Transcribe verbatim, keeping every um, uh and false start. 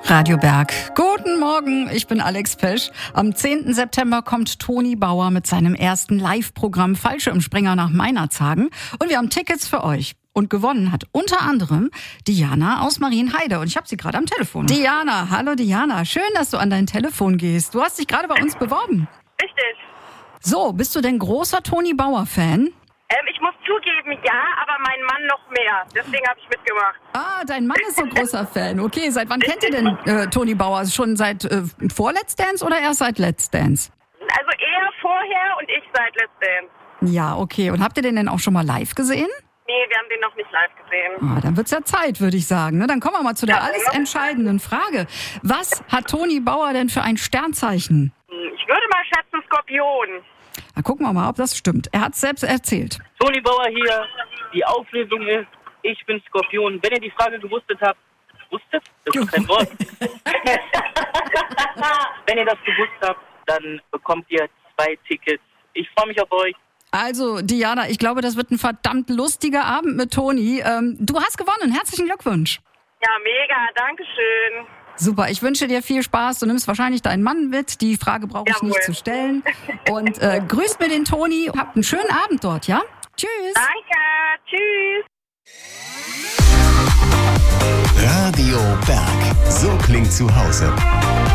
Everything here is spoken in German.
Radio Berg. Guten Morgen, ich bin Alex Pesch. Am zehnten September kommt Toni Bauer mit seinem ersten Live-Programm Fallschirmspringer nach Meinerzhagen. Und wir haben Tickets für euch. Und gewonnen hat unter anderem Diana aus Marienheide. Und ich habe sie gerade am Telefon. Diana, hallo Diana. Schön, dass du an dein Telefon gehst. Du hast dich gerade bei uns beworben. Richtig. So, bist du denn großer Toni Bauer-Fan? Ähm, ich muss zugeben, ja, aber mein Mann noch mehr. Deswegen habe ich mitgemacht. Ah, dein Mann ist so großer Fan. Okay, seit wann kennt ihr denn äh, Toni Bauer? Schon seit äh, vor Let's Dance oder erst seit Let's Dance? Also eher vorher und ich seit Let's Dance. Ja, okay. Und habt ihr den denn auch schon mal live gesehen? Nee, wir haben den noch nicht live gesehen. Ah, dann wird's ja Zeit, würde ich sagen. Ne? Dann kommen wir mal zu der alles entscheidenden Frage. Was hat Toni Bauer denn für ein Sternzeichen? Ich würde mal schätzen Skorpion. Na, gucken wir mal, ob das stimmt. Er hat es selbst erzählt. Toni Bauer hier. Die Auflösung ist, ich bin Skorpion. Wenn ihr die Frage gewusstet habt, wusstet? Das ist kein Wort. Wenn ihr das gewusst habt, dann bekommt ihr zwei Tickets. Ich freue mich auf euch. Also, Diana, ich glaube, das wird ein verdammt lustiger Abend mit Toni. Ähm, du hast gewonnen. Herzlichen Glückwunsch. Ja, mega. Dankeschön. Super, ich wünsche dir viel Spaß. Du nimmst wahrscheinlich deinen Mann mit. Die Frage brauche ich Jawohl. nicht zu stellen. Und äh, grüßt mir den Toni. Habt einen schönen Abend dort, ja? Tschüss. Danke. Tschüss. Radio Berg. So klingt zu Hause.